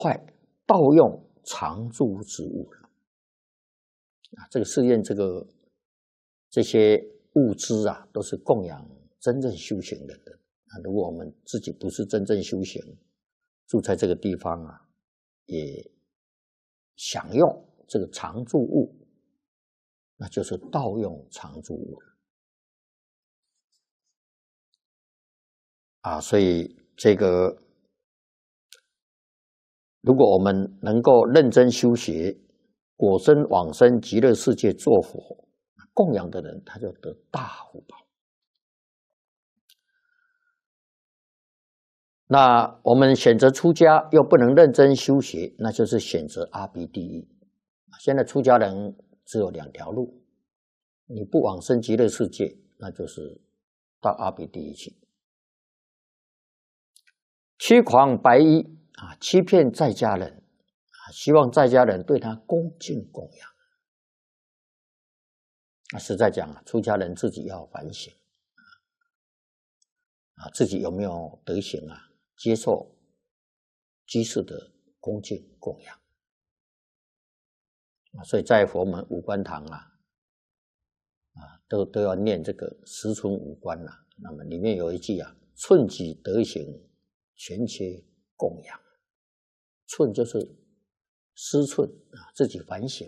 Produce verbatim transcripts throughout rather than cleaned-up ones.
坏盗用常住之物了。啊，这个寺院这个这些物资啊，都是供养真正修行人的。啊，如果我们自己不是真正修行，住在这个地方啊，也享用这个常住物，那就是盗用常住物了。啊，所以这个，如果我们能够认真修学，果身往生极乐世界做佛，供养的人他就得大福报。那我们选择出家又不能认真修学，那就是选择阿鼻地狱。现在出家人只有两条路，你不往生极乐世界，那就是到阿鼻地狱去。欺诳白衣啊，欺骗在家人啊，希望在家人对他恭敬供养。啊，实在讲啊，出家人自己要反省啊，自己有没有德行啊，接受居士的恭敬供养啊。所以在佛门五观堂啊，啊，都都要念这个十存五观啊。那么里面有一句啊，寸己德行，全皆供养。寸就是思忖啊，自己反省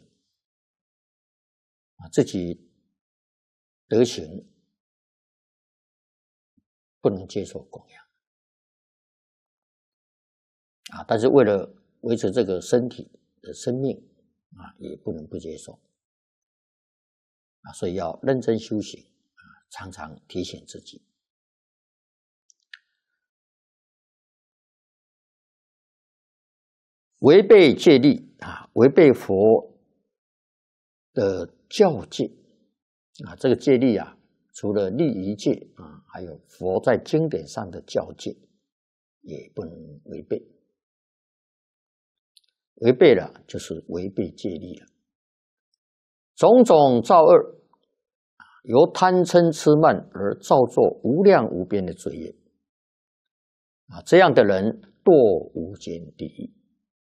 啊，自己德行不能接受供养啊，但是为了维持这个身体的生命啊，也不能不接受啊，所以要认真修行啊，常常提醒自己。违背戒律啊，违背佛的教戒啊，这个戒律啊，除了律仪戒啊，还有佛在经典上的教戒，也不能违背。违背了就是违背戒律了。种种造恶，由贪嗔痴慢而造作无量无边的罪业啊，这样的人堕无间地狱。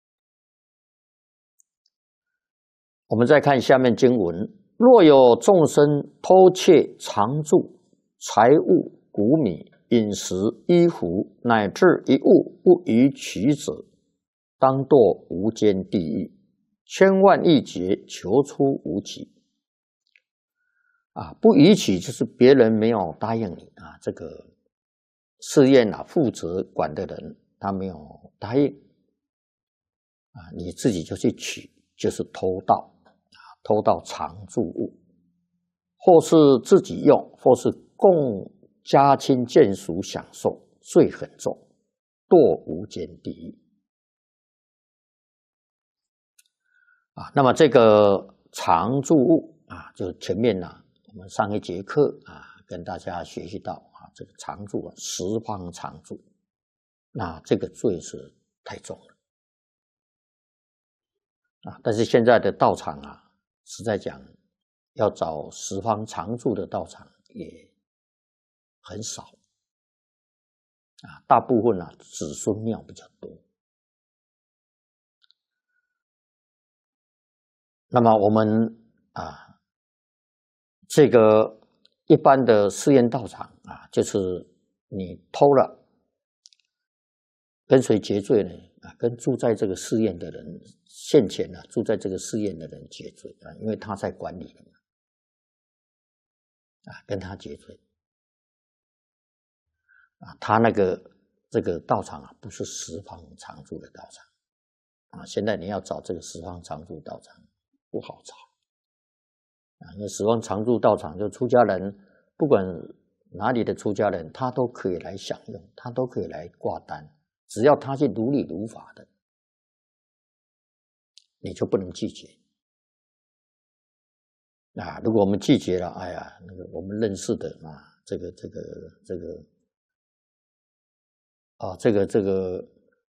我们再看下面经文：若有众生偷窃常住、财物、谷米、饮食、衣服，乃至一物不予取者，当堕无间地狱，千万亿劫求出无期。啊，不予取就是别人没有答应你啊，这个寺院啊负责管的人他没有答应啊，你自己就去取，就是偷盗。偷盗常住物，或是自己用，或是供家亲眷属享受，罪很重，堕无间地狱啊。那么这个常住物啊，就前面呢、啊，我们上一节课啊，跟大家学习到啊，这个常住啊，十方常住，那这个罪是太重了啊。但是现在的道场啊，实在讲，要找十方常住的道场也很少啊，大部分啊子孙庙比较多。那么我们啊，这个一般的寺院道场啊，就是你偷了，跟谁结罪呢？啊，跟住在这个寺院的人，现前呢、啊、住在这个寺院的人结罪啊，因为他在管理的嘛。啊，跟他结罪啊，他那个这个道场啊，不是十方常住的道场啊。现在你要找这个十方常住道场不好找啊，因为十方常住道场就出家人，不管哪里的出家人，他都可以来享用，他都可以来挂单，只要他是如理如法的，你就不能拒绝。啊，如果我们拒绝了，哎呀，那个我们认识的啊，这个这个这个，啊，这个这个，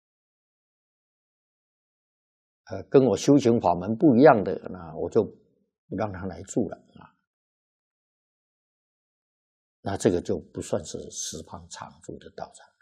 呃，跟我修行法门不一样的，那我就不让他来住了啊。那这个就不算是十方常住的道场。